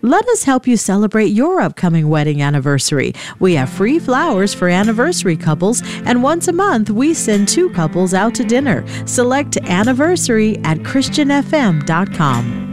Let us help you celebrate your upcoming wedding anniversary. We have free flowers for anniversary couples, and once a month we send 2 couples out to dinner. Select Anniversary at ChristianFM.com.